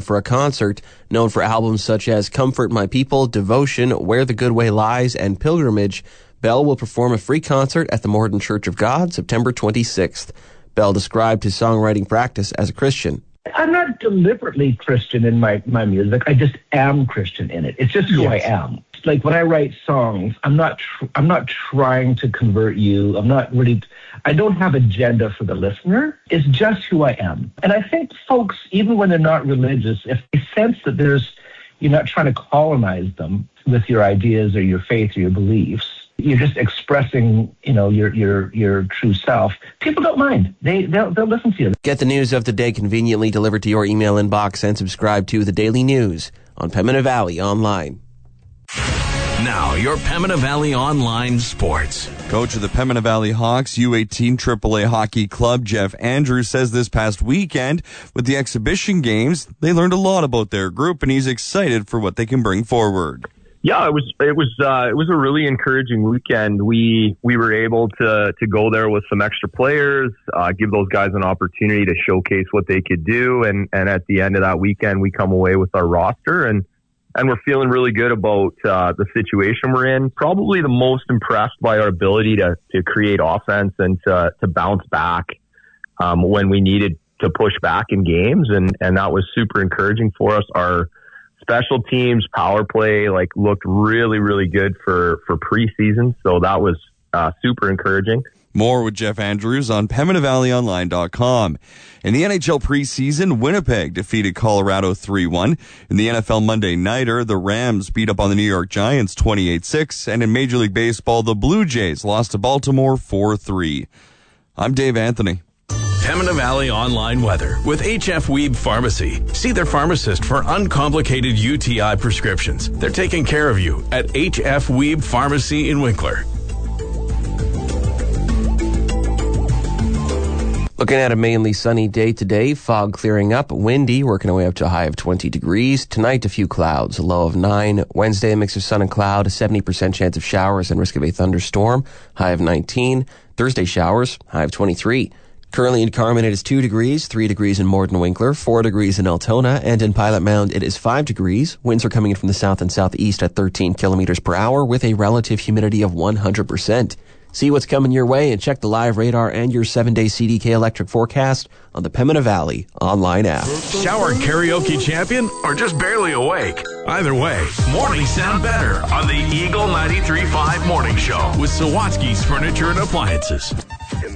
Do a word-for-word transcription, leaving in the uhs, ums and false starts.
for a concert. Known for albums such as Comfort My People, Devotion, Where the Good Way Lies, and Pilgrimage, Bell will perform a free concert at the Morden Church of God September twenty-sixth. Bell described his songwriting practice as a Christian. I'm not deliberately Christian in my, my music. I just am Christian in it. It's just who yes. I am. Like when I write songs, I'm not tr- I'm not trying to convert you. I'm not really, I don't have agenda for the listener. It's just who I am. And I think folks, even when they're not religious, if they sense that there's, you're not trying to colonize them with your ideas or your faith or your beliefs, you're just expressing, you know, your your your true self. People don't mind. They they'll, they'll listen to you. Get the news of the day conveniently delivered to your email inbox and subscribe to the Daily News on Pembina Valley Online. Now, your Pembina Valley Online Sports. Coach of the Pembina Valley Hawks U eighteen triple A Hockey Club, Jeff Andrews, says this past weekend with the exhibition games, they learned a lot about their group, and he's excited for what they can bring forward. Yeah, it was it was uh, it was a really encouraging weekend. We we were able to to go there with some extra players, uh, give those guys an opportunity to showcase what they could do, and and at the end of that weekend, we come away with our roster, and and we're feeling really good about uh, the situation we're in. Probably the most impressed by our ability to to create offense and to to bounce back um, when we needed to push back in games, and and that was super encouraging for us. Our special teams, power play, like looked really, really good for, for preseason. So that was uh, super encouraging. More with Jeff Andrews on Pembina Valley Online dot com. In the N H L preseason, Winnipeg defeated Colorado three one. In the N F L Monday Nighter, the Rams beat up on the New York Giants twenty-eight six. And in Major League Baseball, the Blue Jays lost to Baltimore four three. I'm Dave Anthony. Pembina Valley Online Weather with H F Weeb Pharmacy. See their pharmacist for uncomplicated U T I prescriptions. They're taking care of you at H F Weeb Pharmacy in Winkler. Looking at a mainly sunny day today, fog clearing up, windy, working our way up to a high of twenty degrees. Tonight, a few clouds, a low of nine. Wednesday, a mix of sun and cloud, a seventy percent chance of showers and risk of a thunderstorm, high of nineteen. Thursday, showers, high of twenty-three. Currently in Carman, it is two degrees, three degrees in Morden Winkler, four degrees in Altona, and in Pilot Mound, it is five degrees. Winds are coming in from the south and southeast at thirteen kilometers per hour with a relative humidity of one hundred percent. See what's coming your way and check the live radar and your seven-day C D K electric forecast on the Pembina Valley online app. Shower karaoke champion or just barely awake? Either way, mornings sound better on the Eagle ninety-three point five Morning Show with Sawatsky's Furniture and Appliances.